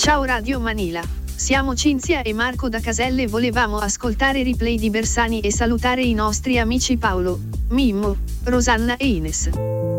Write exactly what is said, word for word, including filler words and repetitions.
Ciao Radio Manila, siamo Cinzia e Marco da Caselle, volevamo ascoltare replay di Bersani e salutare i nostri amici Paolo, Mimmo, Rosanna e Ines.